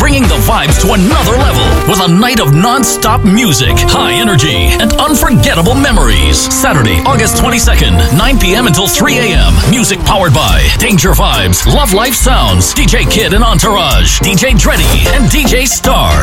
bringing the vibes to another level with a night of non-stop music, high energy, and unforgettable memories. Saturday, August 22nd, 9 p.m. until 3 a.m. Music powered by Danger Vibes, Love Life Sounds, DJ Kid and Entourage, DJ Dreddy, and DJ Star.